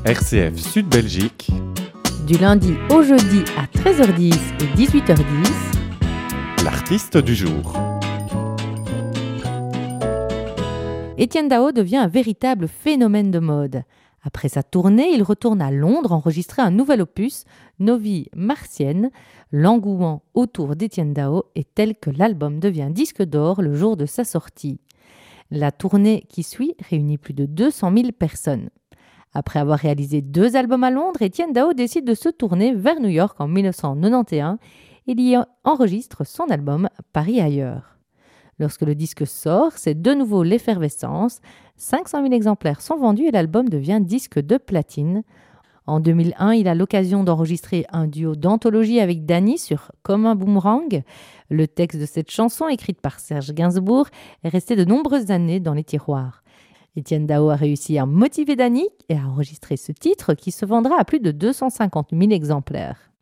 RCF Sud Belgique. Du lundi au jeudi à 13h10 et 18h10. L'artiste du jour. Etienne Daho devient un véritable phénomène de mode. Après sa tournée, il retourne à Londres enregistrer un nouvel opus, Nos vies martiennes. L'engouement autour d'Etienne Daho est tel que l'album devient disque d'or le jour de sa sortie. La tournée qui suit réunit plus de 200 000 personnes. Après avoir réalisé 2 albums à Londres, Etienne Daho décide de se tourner vers New York en 1991 et il y enregistre son album Paris ailleurs. Lorsque le disque sort, c'est de nouveau l'effervescence. 500 000 exemplaires sont vendus et l'album devient disque de platine. En 2001, il a l'occasion d'enregistrer un duo d'anthologie avec Dany sur Comme un boomerang. Le texte de cette chanson, écrite par Serge Gainsbourg, est resté de nombreuses années dans les tiroirs. Etienne Daho a réussi à motiver Dany et à enregistrer ce titre qui se vendra à plus de 250 000 exemplaires.